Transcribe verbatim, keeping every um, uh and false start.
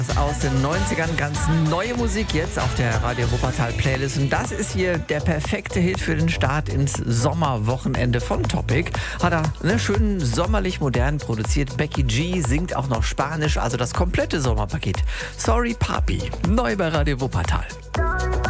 Aus den neunzigern, ganz neue Musik jetzt auf der Radio Wuppertal Playlist. Und das ist hier der perfekte Hit für den Start ins Sommerwochenende von Topic. Hat er ne, schön sommerlich modern produziert. Becky G singt auch noch Spanisch, also das komplette Sommerpaket. Sorry Papi, neu bei Radio Wuppertal.